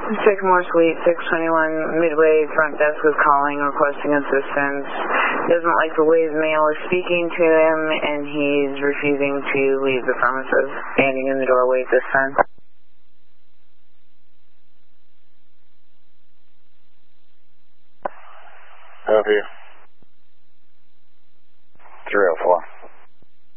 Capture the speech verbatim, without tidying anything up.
Sycamore Suite, six twenty-one Midway, front desk is calling, requesting assistance. Doesn't like the way the male is speaking to him, and he's refusing to leave the premises, standing in the doorway at this time. Copy.